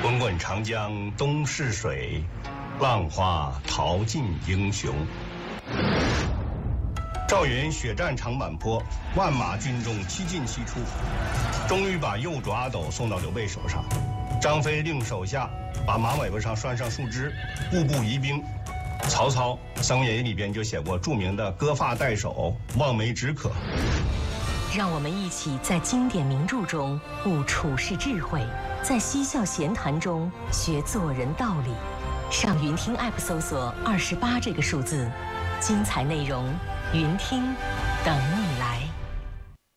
滚滚长江东逝水，浪花淘尽英雄。赵云血战长坂坡，万马军中七进七出，终于把右主阿斗送到刘备手上。张飞令手下把马尾巴上拴上树枝，步步疑兵。曹操《三国演义》里边就写过著名的割发代首，望梅止渴。 让我们一起在经典名著中悟处世智慧，在嬉笑闲谈中学做人道理。上云听 App 搜索28这个数字，精彩内容，云听等你来。